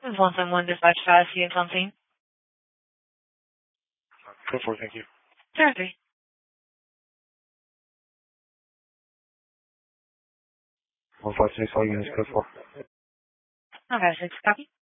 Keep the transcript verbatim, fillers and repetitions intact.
This is one seven one dispatch five, C X something. Go for it, thank you. Zero three. One five six, all units, go for. One five six, copy.